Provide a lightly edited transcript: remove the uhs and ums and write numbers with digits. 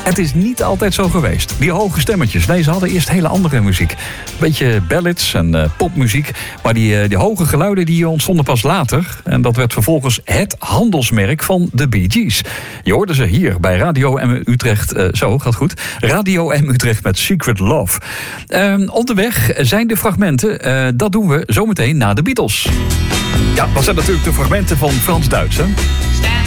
Het is niet altijd zo geweest. Die hoge stemmetjes, nee, ze hadden eerst hele andere muziek. Beetje ballads en popmuziek. Maar die hoge geluiden die ontstonden pas later. En dat werd vervolgens het handelsmerk van de Bee Gees. Je hoorde ze hier bij Radio M Utrecht. Zo, gaat goed. Radio M Utrecht met Secret Love. Onderweg zijn de fragmenten. Dat doen we zometeen na de Beatles. Ja, dat zijn natuurlijk de fragmenten van Frans-Duits, hè?